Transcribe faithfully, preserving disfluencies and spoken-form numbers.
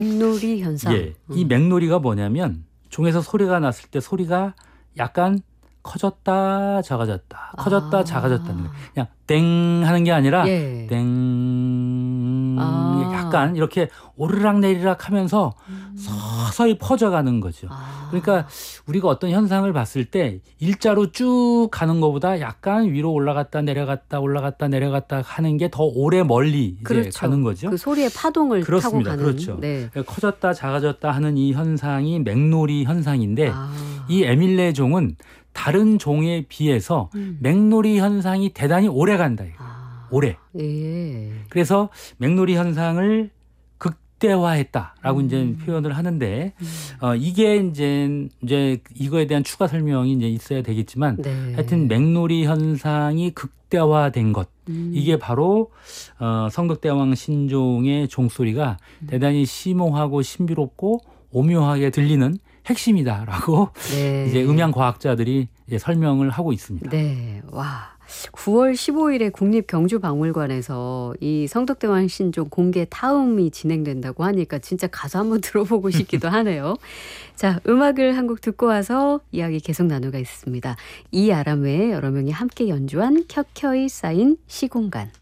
맥놀이 현상. 예, 이 맥놀이가 뭐냐면 종에서 소리가 났을 때 소리가 약간 커졌다 작아졌다 커졌다 아. 작아졌다는 거예요. 그냥 땡 하는 게 아니라 예. 땡 아. 약간 이렇게 오르락 내리락 하면서 음. 서서히 퍼져가는 거죠. 아. 그러니까 우리가 어떤 현상을 봤을 때 일자로 쭉 가는 것보다 약간 위로 올라갔다 내려갔다 올라갔다 내려갔다 하는 게 더 오래 멀리 이제 그렇죠. 가는 거죠. 그 소리의 파동을 그렇습니다. 타고 가는. 그렇죠. 네. 커졌다 작아졌다 하는 이 현상이 맥놀이 현상인데 아. 이 에밀레 종은 다른 종에 비해서 음. 맥놀이 현상이 대단히 오래 간다. 이거. 아. 오래. 예. 그래서 맥놀이 현상을 극대화했다라고 음. 이제 표현을 하는데 음. 어, 이게 이제 이제 이거에 대한 추가 설명이 이제 있어야 되겠지만 네. 하여튼 맥놀이 현상이 극대화된 것. 음. 이게 바로 어, 성덕대왕 신종의 종소리가 음. 대단히 심오하고 신비롭고 오묘하게 들리는 핵심이다라고 네. 이제 음향 과학자들이 이제 설명을 하고 있습니다. 네. 와. 구월 십오일에 국립경주박물관에서 이 성덕대왕 신종 공개 타음이 진행된다고 하니까 진짜 가서 한번 들어보고 싶기도 하네요. 자, 음악을 한 곡 듣고 와서 이야기 계속 나누겠습니다. 이아람 외에 여러 명이 함께 연주한 켜켜이 쌓인 시공간.